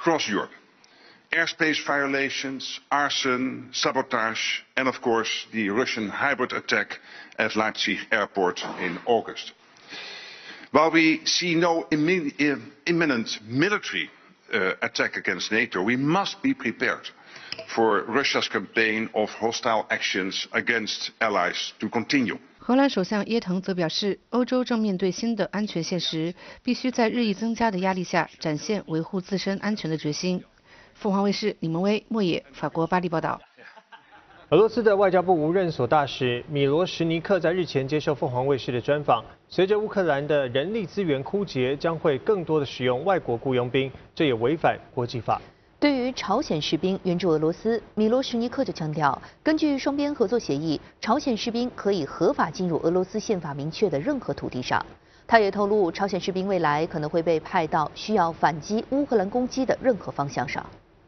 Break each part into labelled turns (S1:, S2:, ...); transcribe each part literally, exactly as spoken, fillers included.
S1: across Europe. Airspace violations, arson, sabotage, and of course the Russian hybrid attack at Leipzig airport in August. While we see no imminent military uh, attack against NATO, we must be prepared for Russia's campaign of hostile actions against allies to continue.
S2: 荷兰首相耶滕则表示，欧洲正面对新的安全现实，必须在日益增加的压力下展现维护自身安全的决心。凤凰卫视李蒙威、莫野，法国巴黎报道。
S3: 俄罗斯的外交部无任所大使米罗什尼克在日前接受凤凰卫视的专访，随着乌克兰的人力资源枯竭，将会更多的使用外国雇佣兵，这也违反国际法。
S4: 对于朝鲜士兵援助俄罗斯，米罗什尼克就强调，根据双边合作协议，朝鲜士兵可以合法进入俄罗斯宪法明确的任何土地上。他也透露，朝鲜士兵未来可能会被派到需要反击乌克兰攻击的任何方向上。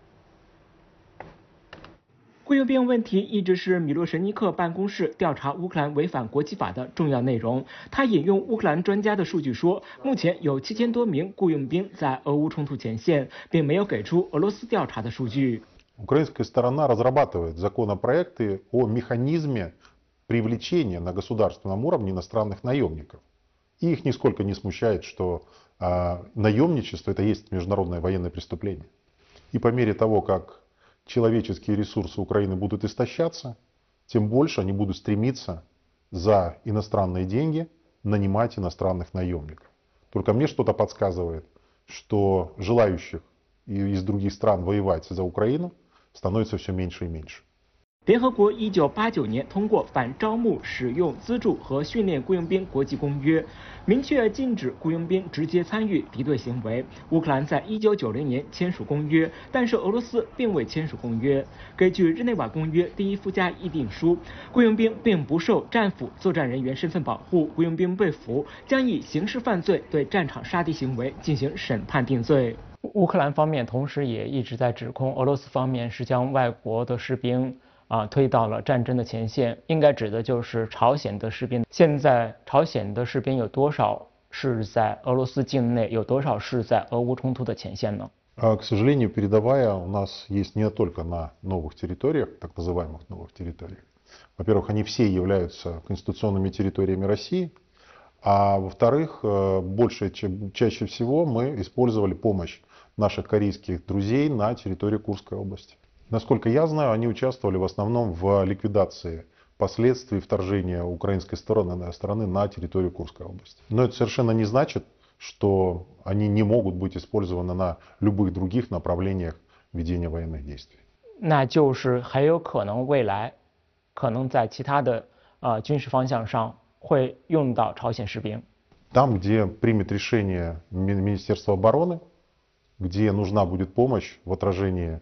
S5: 雇佣兵问题一直是米洛什尼克办公室调查乌克兰违反国际法的重要内容。他引用乌克兰专家的数据说，目前有七千多名雇佣兵在俄乌冲突前线，并没有给出俄罗斯调查的数据。
S6: Украинская сторона разрабатывает законопроекты о механизме привлечения на государственном уровне иностранных наемников. И их нисколько не смущает, что а, наемничество это есть международное военное преступление. И по мере того, как человеческие ресурсы Украины будут истощаться, тем больше они будут стремиться за иностранные деньги нанимать иностранных наемников. Только мне что-то подсказывает, что желающих из других стран воевать за Украину становится все меньше и меньше.
S5: 联合国一九八九年通过《反招募、使用、资助和训练雇佣兵国际公约》，明确禁止雇佣兵直接参与敌对行为。乌克兰在一九九零年签署公约，但是俄罗斯并未签署公约。根据日内瓦公约第一附加议定书，雇佣兵并不受战俘作战人员身份保护，雇佣兵被俘将以刑事犯罪对战场杀敌行为进行审判定罪。乌克兰方面同时也一直在指控俄罗斯方面是将外国的士兵。啊，推到了战争的前线，应该指的就是朝鲜的士兵。现在朝鲜的士兵有多少是在俄罗斯境内，有多少是在俄乌冲突的前线呢？
S6: К сожалению, передовая у нас есть не только на новых территориях, так называемых новых территориях. Во-первых, они все являются конституционными территориями России, а во-вторых, больше, чаще всего мы использовали помощь наших корейских друзей на территории Курской области. Насколько я знаю, они участвовали в основном в ликвидации последствий вторжения украинской стороны, стороны на территорию Курской области. Но это совершенно не значит, что они не могут быть использованы на любых других направлениях ведения военных действий.
S5: 那就是很有可能未来，可能在其他的呃军事方向上会用到朝鲜士兵。
S6: Там, где примет решение Министерство обороны, где нужна будет помощь в отражении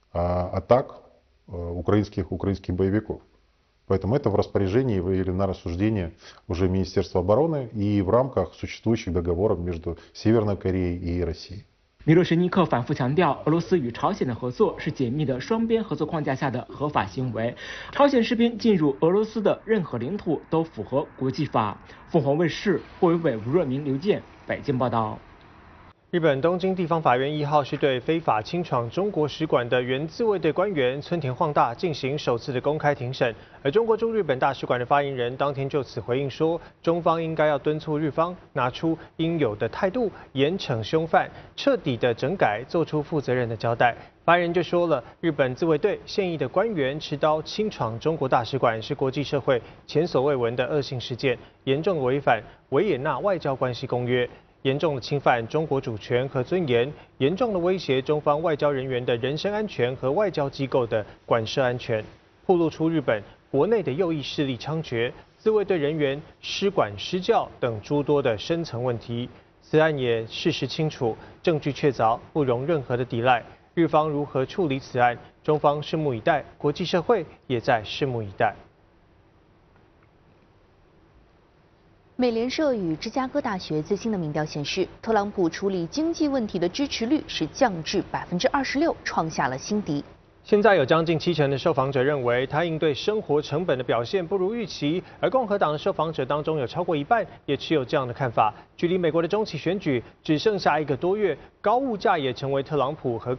S6: атак украинских, украинских боевиков. Поэтому это в распоряжении или на рассуждение уже Министерства обороны и в рамках существующих договоров между Северной Кореей и Россией.
S5: 米洛什尼克反复强调，俄罗斯与朝鲜的合作是紧密的双边合作框架下的合法行为。朝鲜士兵进入俄罗斯的任何领土都符合国际法。凤凰卫视霍维伟、吴若明、刘健北京报道。
S3: 日本东京地方法院一号是对非法侵闯中国使馆的原自卫队官员村田晃大进行首次的公开庭审，而中国驻日本大使馆的发言人当天就此回应说，中方应该要敦促日方拿出应有的态度，严惩凶犯，彻底的整改，做出负责任的交代。发言人就说了，日本自卫队现役的官员持刀侵闯中国大使馆是国际社会前所未闻的恶性事件，严重违反维也纳外交关系公约。 严重的侵犯中国主权和尊严，严重的威胁中方外交人员的人身安全和外交机构的馆舍安全，暴露出日本国内的右翼势力猖獗、自卫队人员失管失教等诸多的深层问题。此案也事实清楚，证据确凿，不容任何的抵赖。日方如何处理此案，中方拭目以待，国际社会也在拭目以待。
S4: 美联社与芝加哥大学最新的民调显示，特朗普处理经济问题的支持率是降至百分之二十六，创下了新低。
S3: 现在有将近七成的受访者认为，他应对生活成本的表现不如预期，而共和党的受访者当中有超过一半也持有这样的看法。距离美国的中期选举只剩下一个多月，高物价也成为特朗普和